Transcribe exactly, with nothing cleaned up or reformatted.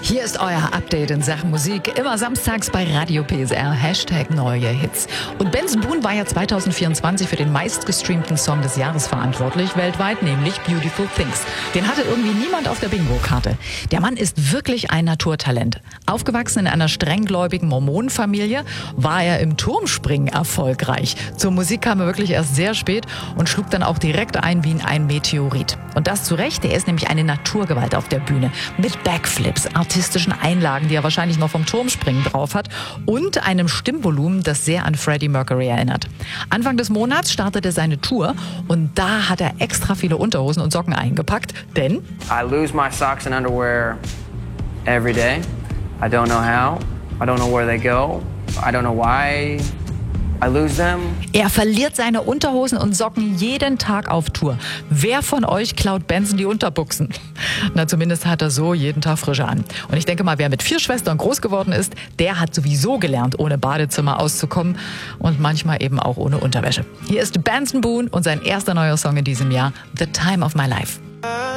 Hier ist euer Update in Sachen Musik. Immer samstags bei Radio P S R. Hashtag neue Hits. Und Benson Boone war ja zwanzig vierundzwanzig für den meistgestreamten Song des Jahres verantwortlich, weltweit, nämlich Beautiful Things. Den hatte irgendwie niemand auf der Bingo-Karte. Der Mann ist wirklich ein Naturtalent. Aufgewachsen in einer strenggläubigen Mormonenfamilie, war er im Turmspringen erfolgreich. Zur Musik kam er wirklich erst sehr spät und schlug dann auch direkt ein wie ein Meteorit. Und das zu Recht, er ist nämlich eine Naturgewalt auf der Bühne. Mit Backflips, artistischen Einlagen, die er wahrscheinlich noch vom Turmspringen drauf hat, und einem Stimmvolumen, das sehr an Freddie Mercury erinnert. Anfang des Monats startete seine Tour und da hat er extra viele Unterhosen und Socken eingepackt, denn I lose my socks and underwear every day. I don't know how. I don't know where they go. I don't know why I lose them. Er verliert seine Unterhosen und Socken jeden Tag auf Tour. Wer von euch klaut Benson die Unterbuchsen? Na, zumindest hat er so jeden Tag frische an. Und ich denke mal, wer mit vier Schwestern groß geworden ist, der hat sowieso gelernt, ohne Badezimmer auszukommen und manchmal eben auch ohne Unterwäsche. Hier ist Benson Boone und sein erster neuer Song in diesem Jahr, The Time of My Life.